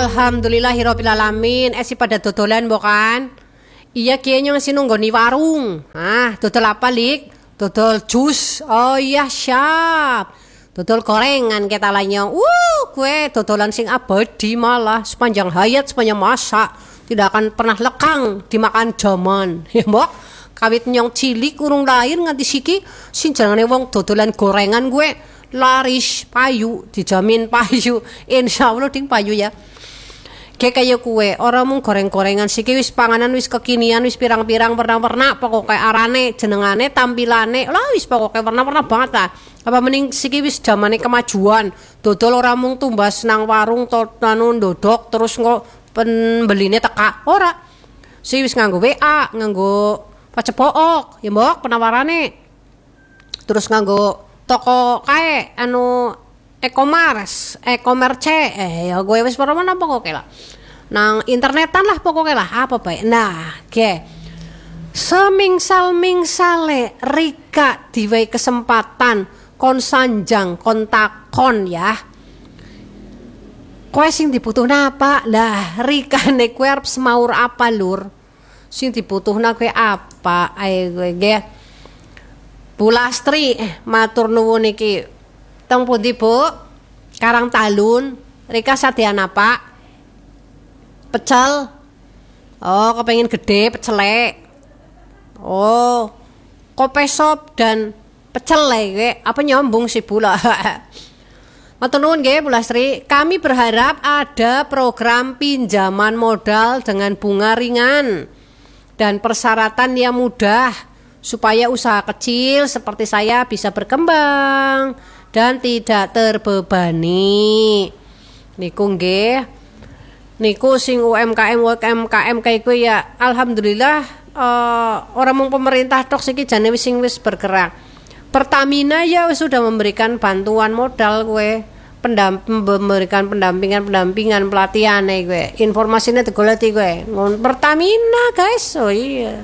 Alhamdulillahirabbil alamin. Si pada dodolan bukan? Iya kayaknya masih nunggu di warung. Dodol apa lik? Dodol jus. Oh iya siap. Dodol gorengan kita lainnya. Gue dodolan sing abadi malah sepanjang hayat sepanjang masa tidak akan pernah lekang dimakan zaman. Ya mbok. Kawit nyong cilik urung lahir nganti siki sing jangan wong dodolan gorengan gue laris payu dijamin payu. Insyaallah ding payu ya. Kayak kue orang mung goreng-gorengan siki wis panganan wis kekinian wis pirang-pirang warna-warna pokoknya arane jenengane tampilane lah wis pokoknya warna-warna banget lah. Apa mending siki wis zamane kemajuan dodol orang mung tumbas nang warung tanu ndodok terus kok pembeline teka ora si wis nganggo WA nganggo pacepook ya mbok penawarane terus nganggo toko kae anu e-commerce ya gue wis mana pokoknya lah nang internetan lah pokoknya lah apa baik semingsale Rika diwehi kesempatan kon sanjang kon takon ya kowe sing dibutuhna apa lah Rika nek kowe arep semaur apa lur sing dibutuhna kowe apa ae kowe nggih Bu Lastri matur nuwun iki teng pundi Bu? Karang Talun. Rika sadean apa? Pecel. Oh, kepengin gede pecelek. Oh, kope sop dan pecel kowe. Apa nyambung sih Bu lah. Matur nuwun nggih Bu Lastri. Kami berharap ada program pinjaman modal dengan bunga ringan dan persyaratan yang mudah supaya usaha kecil seperti saya bisa berkembang dan tidak terbebani. Niku nggih. Niku sing UMKM kayak gue ya alhamdulillah orang mung pemerintah tok siki jane wis bergerak. Pertamina ya sudah memberikan bantuan modal gue, memberikan pendampingan pelatihan gue. Informasinya digoleti gue. Pertamina guys. Oh iya.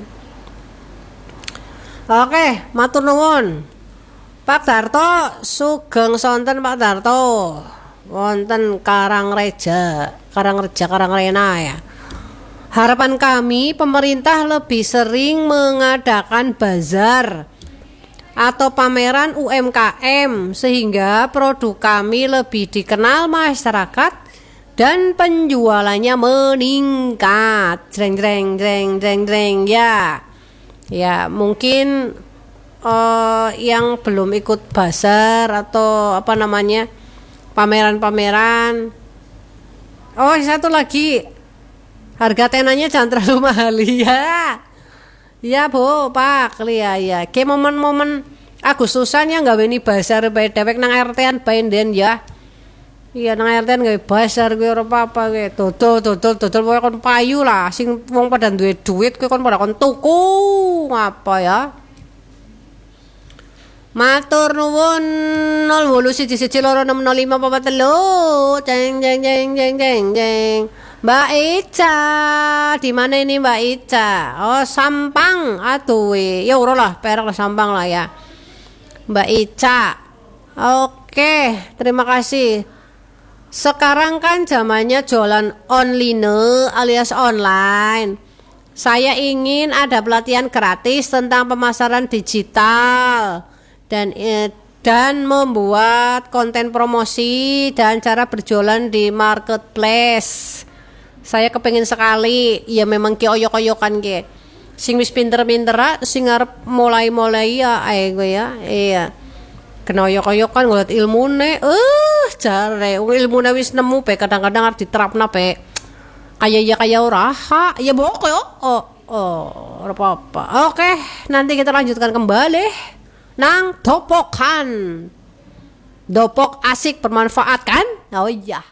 Oke, matur nuwun. Pak Darto sugeng sonten Pak Darto. Wonten Karangreja ya. Harapan kami pemerintah lebih sering mengadakan bazar atau pameran UMKM sehingga produk kami lebih dikenal masyarakat dan penjualannya meningkat. Jreng ya. Ya mungkin yang belum ikut bazar atau apa namanya pameran. Oh satu lagi harga tenanya jangan terlalu mahal ya. Ya Bu Pak ya. Ke momen-momen Agustusan yang gawe ni bazar bae dewek nang RT-an bae den ya. Iya nang RT-an gawe bazar kuwi ora apa-apa kuwi. Dodol kowe kon payu lah sing wong pada duwe duit kowe kon pada kon tuku apa ya. Matur nuwun 081160543 jeng. Mbak Ica, di mana ini Mbak Ica? Oh Sampang, aduh ya ora lah perak lah Sampang lah ya. Mbak Ica. Oke, terima kasih. Sekarang kan zamannya jualan online alias online. Saya ingin ada pelatihan gratis tentang pemasaran digital dan membuat konten promosi dan cara berjualan di marketplace. Saya kepengen sekali. Ya memang ki oyok-oyokan ki. Sing wis pinter-pinter sing arep mulai ya gue ya. Iya. Kena oyok-oyokan ngeliat ilmune jare ilmune wis nemu pe kadang-kadang harus diterapna pe kayak ora ya bok yo ora apa-apa. Oke nanti kita lanjutkan kembali nang dopokan dopok asik bermanfaat kan oh iya.